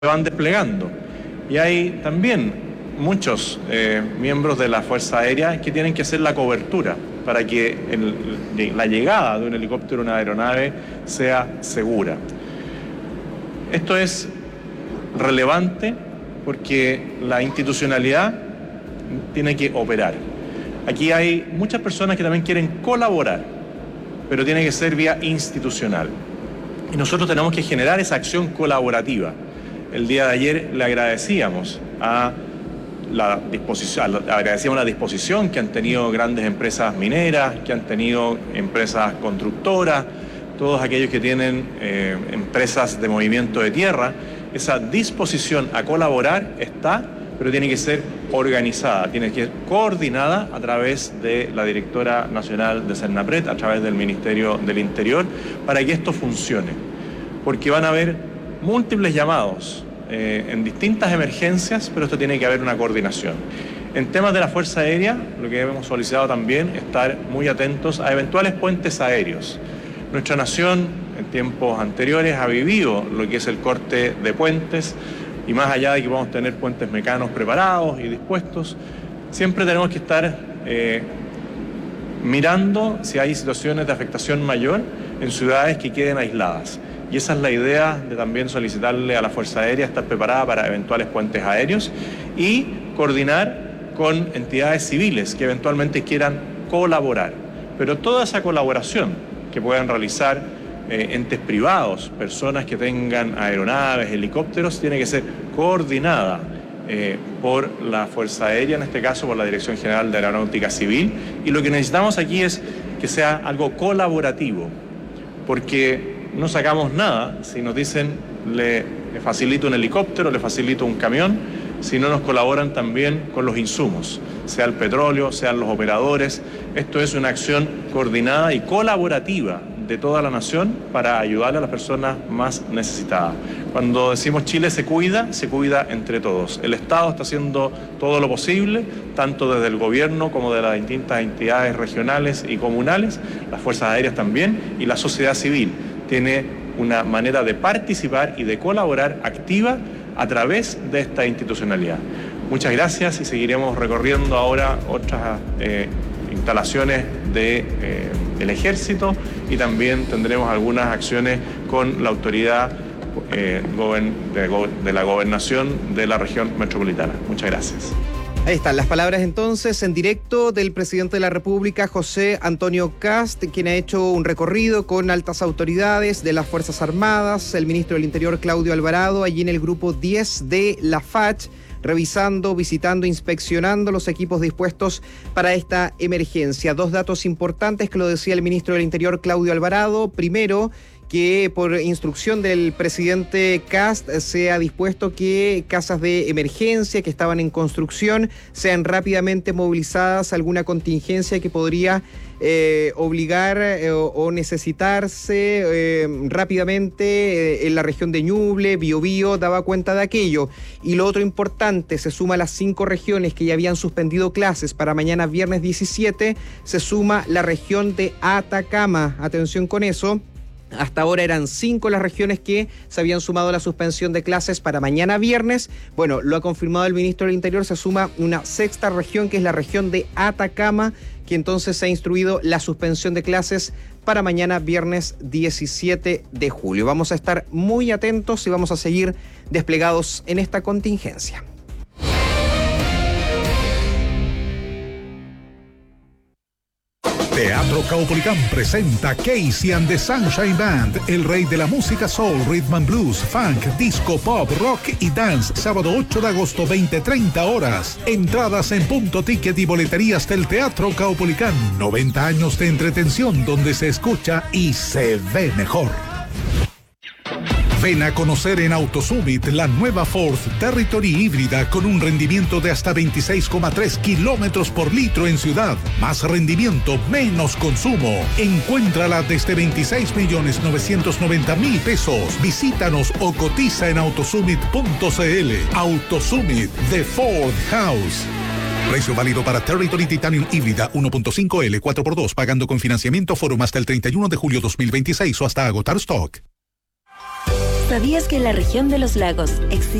van desplegando. Y hay también muchos miembros de la Fuerza Aérea que tienen que hacer la cobertura para que la llegada de un helicóptero o una aeronave sea segura. Esto es relevante porque la institucionalidad tiene que operar. Aquí hay muchas personas que también quieren colaborar, pero tiene que ser vía institucional. Y nosotros tenemos que generar esa acción colaborativa. El día de ayer le agradecíamos la disposición que han tenido grandes empresas mineras, que han tenido empresas constructoras, todos aquellos que tienen empresas de movimiento de tierra. Esa disposición a colaborar está, pero tiene que ser organizada, tiene que ser coordinada a través de la directora nacional de Cernapred, a través del Ministerio del Interior, para que esto funcione. Porque van a haber múltiples llamados en distintas emergencias, pero esto tiene que haber una coordinación. En temas de la Fuerza Aérea, lo que hemos solicitado también es estar muy atentos a eventuales puentes aéreos. Nuestra nación, en tiempos anteriores, ha vivido lo que es el corte de puentes, y más allá de que vamos a tener puentes mecanos preparados y dispuestos, siempre tenemos que estar mirando si hay situaciones de afectación mayor en ciudades que queden aisladas. Y esa es la idea de también solicitarle a la Fuerza Aérea estar preparada para eventuales puentes aéreos y coordinar con entidades civiles que eventualmente quieran colaborar. Pero toda esa colaboración que puedan realizar entes privados, personas que tengan aeronaves, helicópteros, tiene que ser coordinada por la Fuerza Aérea, en este caso por la Dirección General de Aeronáutica Civil. Y lo que necesitamos aquí es que sea algo colaborativo, porque no sacamos nada si nos dicen le facilito un helicóptero, le facilito un camión, si no nos colaboran también con los insumos, sea el petróleo, sean los operadores. Esto es una acción coordinada y colaborativa de toda la nación para ayudar a las personas más necesitadas. Cuando decimos Chile se cuida entre todos. El Estado está haciendo todo lo posible, tanto desde el gobierno como de las distintas entidades regionales y comunales, las fuerzas aéreas también, y la sociedad civil tiene una manera de participar y de colaborar activa a través de esta institucionalidad. Muchas gracias y seguiremos recorriendo ahora otras instalaciones del Ejército y también tendremos algunas acciones con la autoridad de la gobernación de la región metropolitana. Muchas gracias. Ahí están las palabras entonces en directo del presidente de la República, José Antonio Kast, quien ha hecho un recorrido con altas autoridades de las Fuerzas Armadas, el ministro del Interior, Claudio Alvarado, allí en el grupo 10 de la FACH, revisando, visitando, inspeccionando los equipos dispuestos para esta emergencia. Dos datos importantes que lo decía el ministro del Interior, Claudio Alvarado. Primero, que por instrucción del presidente Kast se ha dispuesto que casas de emergencia que estaban en construcción sean rápidamente movilizadas a alguna contingencia que podría obligar o necesitarse rápidamente en la región de Ñuble, Biobío, daba cuenta de aquello. Y lo otro importante, se suma a las 5 regiones que ya habían suspendido clases para mañana viernes 17, se suma la región de Atacama. Atención con eso. Hasta ahora eran 5 las regiones que se habían sumado a la suspensión de clases para mañana viernes. Bueno, lo ha confirmado el ministro del Interior, se suma una 6ª región, que es la región de Atacama, que entonces se ha instruido la suspensión de clases para mañana viernes 17 de julio. Vamos a estar muy atentos y vamos a seguir desplegados en esta contingencia. Teatro Caupolicán presenta Casey and the Sunshine Band, el rey de la música soul, rhythm and blues, funk, disco, pop, rock y dance, sábado 8 de agosto, 20-30 horas. Entradas en Punto Ticket y boleterías del Teatro Caupolicán. 90 años de entretención donde se escucha y se ve mejor. Ven a conocer en AutoSummit la nueva Ford Territory híbrida con un rendimiento de hasta 26,3 kilómetros por litro en ciudad. Más rendimiento, menos consumo. Encuéntrala desde 26.990.000 pesos. Visítanos o cotiza en autosummit.cl. AutoSummit de Ford House. Precio válido para Territory Titanium híbrida 1.5L 4x2 pagando con financiamiento Forum hasta el 31 de julio 2026 o hasta agotar stock. ¿Sabías que en la región de los lagos existe